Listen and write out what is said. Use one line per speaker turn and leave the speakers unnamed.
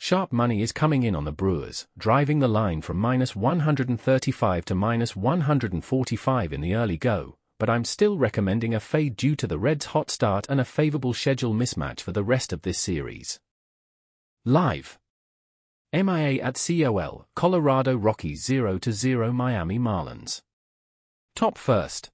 Sharp money is coming in on the Brewers, driving the line from -135 to -145 in the early go, but I'm still recommending a fade due to the Reds' hot start and a favorable schedule mismatch for the rest of this series. Live. MIA at COL, Colorado Rockies 0-0 Miami Marlins. Top first.